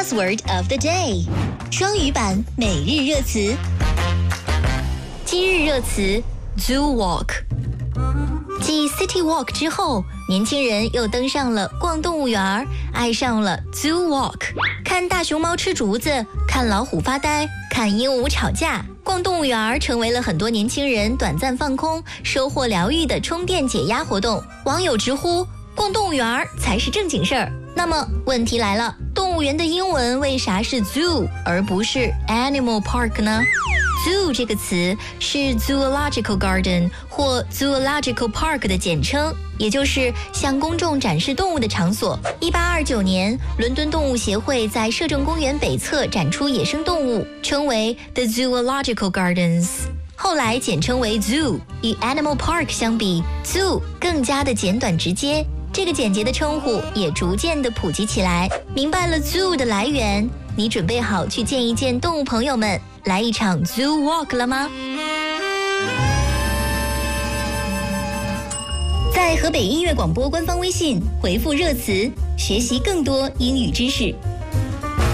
Buzzword of the day， 双语版每日热词。今日热词 Zoo Walk。继 City Walk 之后，年轻人又登上了逛动物园，爱上了 Zoo Walk。看大熊猫吃竹子，看老虎发呆，看鹦鹉吵架。逛动物园成为了很多年轻人短暂放空、收获疗愈的充电解压活动。网友直呼，逛动物园才是正经事儿。那么问题来了，动物园的英文为啥是 zoo 而不是 animal park 呢？Zoo 这个词是 zoological garden 或 zoological park 的简称，也就是向公众展示动物的场所。1829年，伦敦动物协会在摄政公园北侧展出野生动物，称为 The Zoological Gardens。后来简称为 Zoo， 与 Animal Park 相比 ，Zoo 更加的简短直接。这个简洁的称呼也逐渐的普及起来。明白了 Zoo 的来源，你准备好去见一见动物朋友们，来一场 Zoo Walk 了吗？在河北音乐广播官方微信回复热词，学习更多英语知识。